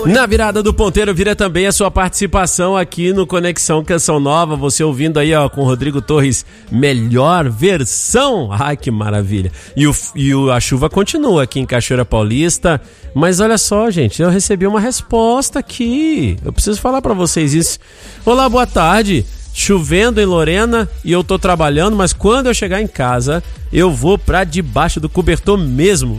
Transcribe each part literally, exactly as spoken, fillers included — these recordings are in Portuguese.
Na virada do ponteiro vira também a sua participação aqui no Conexão Canção Nova, você ouvindo aí ó, com o Rodrigo Torres, melhor versão. Ai, que maravilha. E, o, e o, a chuva continua aqui em Cachoeira Paulista, mas olha só, gente, eu recebi uma resposta aqui, eu preciso falar pra vocês isso. Olá, boa tarde. Chovendo em Lorena e eu tô trabalhando, mas quando eu chegar em casa, eu vou pra debaixo do cobertor mesmo.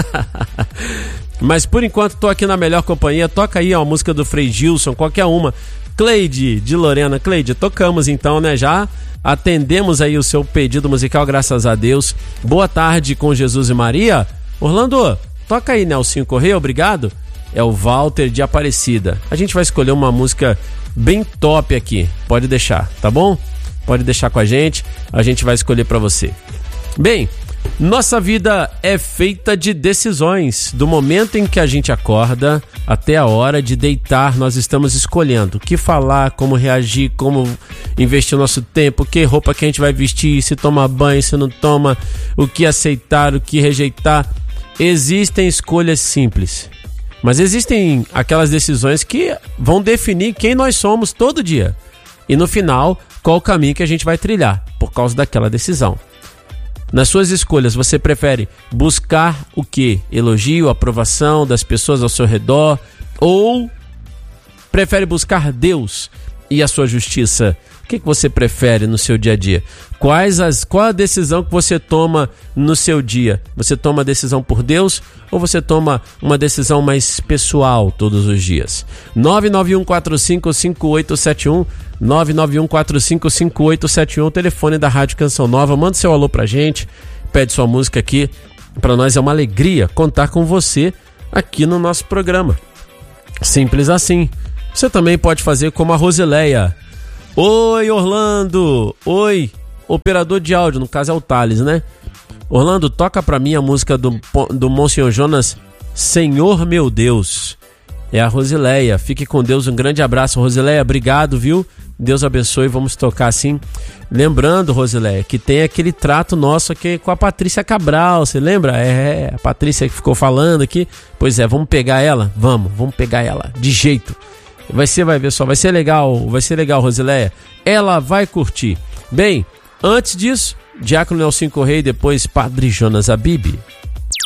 Mas por enquanto tô aqui na melhor companhia. Toca aí ó, a música do Frei Gilson, qualquer uma. Cleide, de Lorena. Cleide, tocamos então, né? Já atendemos aí o seu pedido musical, graças a Deus. Boa tarde com Jesus e Maria. Orlando, toca aí, Nelsinho Correia, obrigado. É o Walter de Aparecida. A gente vai escolher uma música bem top aqui, pode deixar, tá bom? Pode deixar com a gente, a gente vai escolher pra você. Bem, nossa vida é feita de decisões. Do momento em que a gente acorda até a hora de deitar, nós estamos escolhendo o que falar, como reagir, como investir o nosso tempo, que roupa que a gente vai vestir, se toma banho, se não toma, o que aceitar, o que rejeitar. Existem escolhas simples, mas existem aquelas decisões que vão definir quem nós somos todo dia. E no final, qual o caminho que a gente vai trilhar por causa daquela decisão. Nas suas escolhas, você prefere buscar o quê? Elogio, aprovação das pessoas ao seu redor? Ou prefere buscar Deus e a sua justiça? O que, que você prefere no seu dia a dia? Quais as, qual a decisão que você toma no seu dia? Você toma a decisão por Deus ou você toma uma decisão mais pessoal todos os dias? nove nove um quatro cinco cinco oito sete um nove nove um quatro cinco cinco oito sete um, o telefone da Rádio Canção Nova. Manda seu alô pra gente, pede sua música aqui. Pra nós é uma alegria contar com você aqui no nosso programa. Simples assim. Você também pode fazer como a Rosileia. Oi, Orlando. Oi, operador de áudio, no caso é o Thales, né? Orlando, toca pra mim a música do, do Monsenhor Jonas, Senhor meu Deus. É a Rosileia. Fique com Deus, um grande abraço, Rosileia. Obrigado, viu? Deus abençoe, vamos tocar assim. Lembrando, Rosileia, que tem aquele trato nosso aqui com a Patrícia Cabral, você lembra? É, a Patrícia que ficou falando aqui. Pois é, vamos pegar ela? Vamos, vamos pegar ela, de jeito. Vai ser, vai ver só, vai ser legal, vai ser legal, Rosileia. Ela vai curtir. Bem, antes disso, Diácono Nelsinho Correia e depois Padre Jonas Abib.